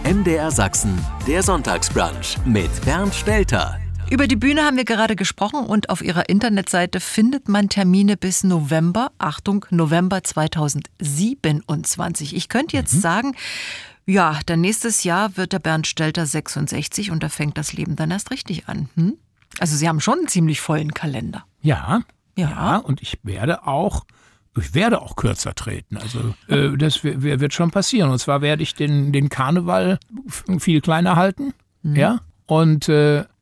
MDR Sachsen, der Sonntagsbrunch mit Bernd Stelter. Über die Bühne haben wir gerade gesprochen und auf ihrer Internetseite findet man Termine bis November, Achtung, November 2027. Ich könnte jetzt sagen, ja, dann nächstes Jahr wird der Bernd Stelter 66 und da fängt das Leben dann erst richtig an. Also Sie haben schon einen ziemlich vollen Kalender. Ja, und ich werde auch kürzer treten. Also das wird schon passieren. Und zwar werde ich den Karneval viel kleiner halten. Ja, und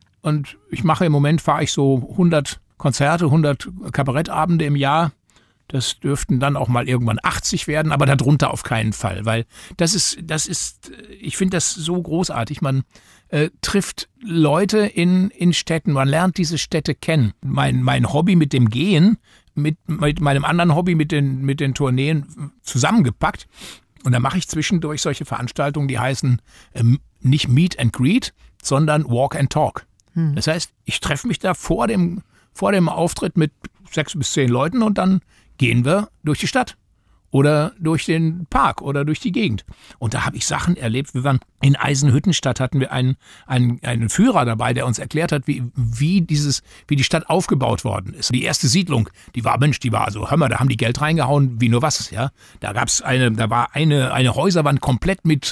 ich mache im Moment, fahre ich so 100 Konzerte, 100 Kabarettabende im Jahr. Das dürften dann auch mal irgendwann 80 werden, aber darunter auf keinen Fall, weil das ist, ich finde das so großartig. Man trifft Leute in Städten, man lernt diese Städte kennen. Mein Hobby mit dem Gehen, mit meinem anderen Hobby mit den Tourneen zusammengepackt. Und da mache ich zwischendurch solche Veranstaltungen, die heißen nicht Meet and Greet, sondern Walk and Talk. Das heißt, ich treffe mich da vor dem Auftritt mit 6 bis 10 Leuten und dann gehen wir durch die Stadt oder durch den Park oder durch die Gegend. Und da habe ich Sachen erlebt. Wir waren in Eisenhüttenstadt, hatten wir einen Führer dabei, der uns erklärt hat, wie die Stadt aufgebaut worden ist. Die erste Siedlung, die war so, hör mal, da haben die Geld reingehauen, wie nur was, ja. Da war eine Häuserwand komplett mit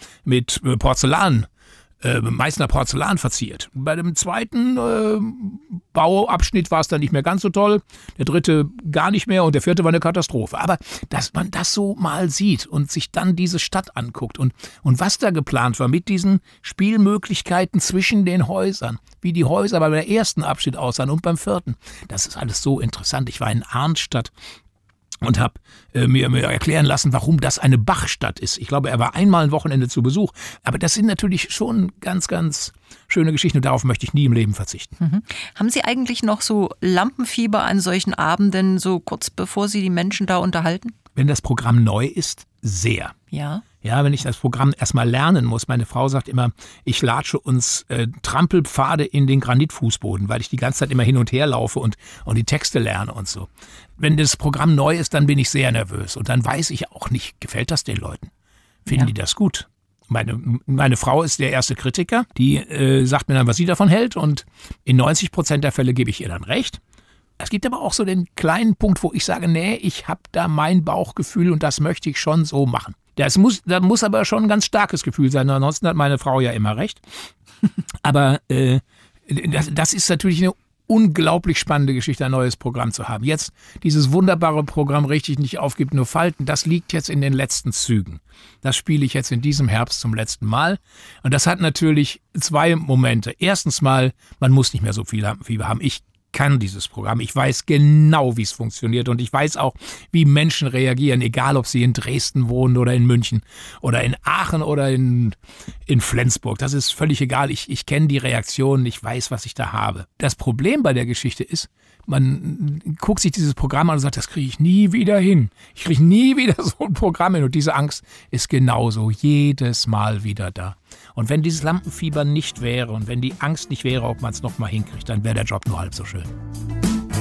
Porzellan, Meißner Porzellan verziert. Bei dem zweiten Bauabschnitt war es dann nicht mehr ganz so toll, der dritte gar nicht mehr und der vierte war eine Katastrophe. Aber dass man das so mal sieht und sich dann diese Stadt anguckt und was da geplant war mit diesen Spielmöglichkeiten zwischen den Häusern, wie die Häuser bei der ersten Abschnitt aussahen und beim vierten, das ist alles so interessant. Ich war in Arnstadt und habe mir erklären lassen, warum das eine Bachstadt ist. Ich glaube, er war einmal ein Wochenende zu Besuch. Aber das sind natürlich schon ganz, ganz schöne Geschichten und darauf möchte ich nie im Leben verzichten. Haben Sie eigentlich noch so Lampenfieber an solchen Abenden, so kurz bevor Sie die Menschen da unterhalten? Wenn das Programm neu ist, sehr. Ja. Ja, wenn ich das Programm erstmal lernen muss. Meine Frau sagt immer, ich latsche uns Trampelpfade in den Granitfußboden, weil ich die ganze Zeit immer hin und her laufe und die Texte lerne und so. Wenn das Programm neu ist, dann bin ich sehr nervös. Und dann weiß ich auch nicht, gefällt das den Leuten? Finden die das gut? Meine Frau ist der erste Kritiker. Die sagt mir dann, was sie davon hält. Und in 90% der Fälle gebe ich ihr dann recht. Es gibt aber auch so den kleinen Punkt, wo ich sage, nee, ich habe da mein Bauchgefühl und das möchte ich schon so machen. Da muss aber schon ein ganz starkes Gefühl sein. Ansonsten hat meine Frau ja immer recht. Aber das ist natürlich eine unglaublich spannende Geschichte, ein neues Programm zu haben. Jetzt dieses wunderbare Programm Richtig nicht aufgibt, nur falten, das liegt jetzt in den letzten Zügen. Das spiele ich jetzt in diesem Herbst zum letzten Mal. Und das hat natürlich 2 Momente. Erstens mal, man muss nicht mehr so viel Lampenfieber haben. Ich kann dieses Programm. Ich weiß genau, wie es funktioniert und ich weiß auch, wie Menschen reagieren, egal ob sie in Dresden wohnen oder in München oder in Aachen oder in Flensburg. Das ist völlig egal. Ich kenne die Reaktionen, ich weiß, was ich da habe. Das Problem bei der Geschichte ist, man guckt sich dieses Programm an und sagt, das kriege ich nie wieder hin. Ich kriege nie wieder so ein Programm hin und diese Angst ist genauso jedes Mal wieder da. Und wenn dieses Lampenfieber nicht wäre und wenn die Angst nicht wäre, ob man es nochmal hinkriegt, dann wäre der Job nur halb so schön.